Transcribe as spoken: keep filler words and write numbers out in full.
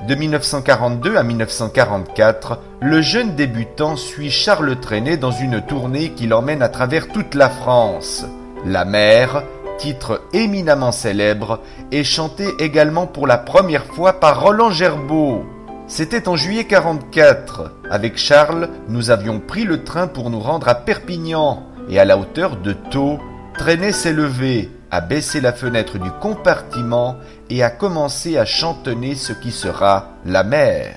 De mille neuf cent quarante-deux à mille neuf cent quarante-quatre, le jeune débutant suit Charles Trenet dans une tournée qui l'emmène à travers toute la France. La mer, titre éminemment célèbre, est chanté également pour la première fois par Roland Gerbaud. C'était en juillet quarante-quatre. Avec Charles, nous avions pris le train pour nous rendre à Perpignan. Et à la hauteur de Thau, Trenet s'est levé, a baissé la fenêtre du compartiment et a commencé à chantonner ce qui sera la mer.